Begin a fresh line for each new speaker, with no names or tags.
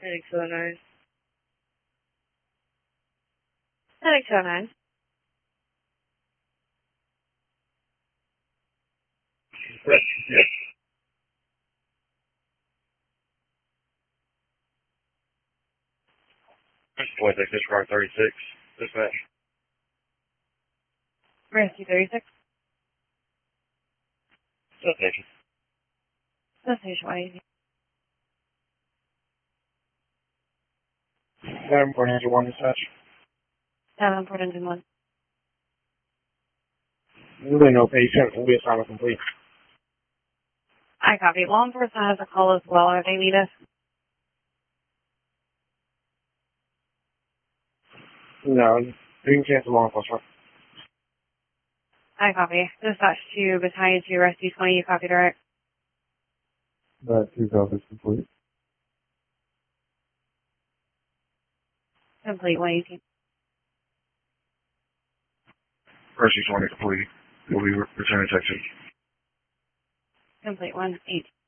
Heading 209. Heading 209.
Yes. Point 6, disregard 36. Dispatch.
Rescue 36.
Substation.
Substation 180.
7.1 dispatch.
7 Port Engine 1.
Really no patient. Will be assignment complete.
I copy. Law enforcement has a call as well. Are they need us?
No, you can cancel law enforcement.
I copy. Dispatch to Battalion 2, Rescue 20. You copy direct.
That 2 is complete.
Complete 118.
Rescue 20 complete. You'll be returning section.
Complete 118.